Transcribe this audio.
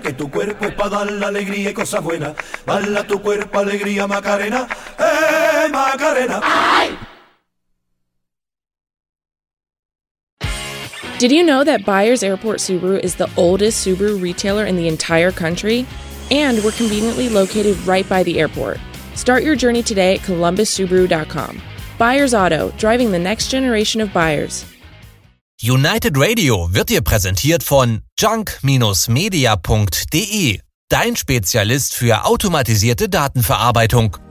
que tu cuerpo es para dar la alegría y cosas buenas. Dale a tu cuerpo alegría, Macarena, Macarena. ¡Ay! Did you know that Byers Airport Subaru is the oldest Subaru retailer in the entire country? And we're conveniently located right by the airport. Start your journey today at columbussubaru.com. Byers Auto, driving the next generation of buyers. United Radio wird dir präsentiert von junk-media.de, dein Spezialist für automatisierte Datenverarbeitung.